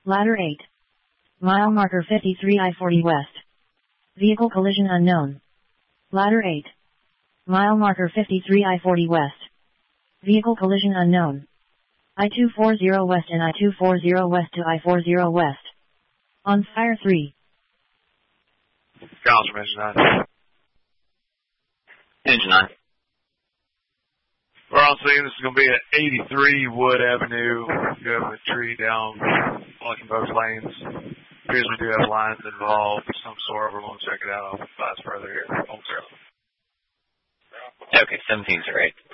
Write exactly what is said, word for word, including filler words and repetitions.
Ladder eight. Mile marker fifty-three I forty west. Vehicle collision unknown. Ladder eight. Mile marker fifty-three I forty west. Vehicle collision unknown. I two forty west and I two forty west to I forty west. On fire three. Gauss from Engine nine. Engine nine. We're on scene. This is going to be at eighty-three Wood Avenue. You have a tree down blocking both lanes. Appears we do have lines involved of some sort. We're going to check it out. I'll advise further here. Okay, seventeen's right.